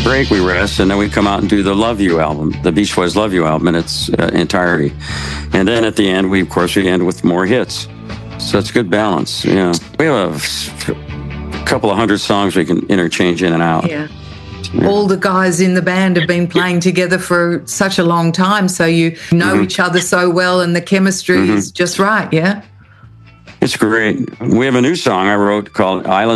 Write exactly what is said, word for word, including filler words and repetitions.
break, we rest, and then we come out and do the Love You album, the Beach Boys Love You album in its uh, entirety. And then at the end, we, of course, we end with more hits. So it's a good balance. Yeah. We have a couple of hundred songs we can interchange in and out. Yeah. Yeah. All the guys in the band have been playing together for such a long time, so you know mm-hmm. each other so well, and the chemistry mm-hmm. is just right, yeah? It's great. We have a new song I wrote called Island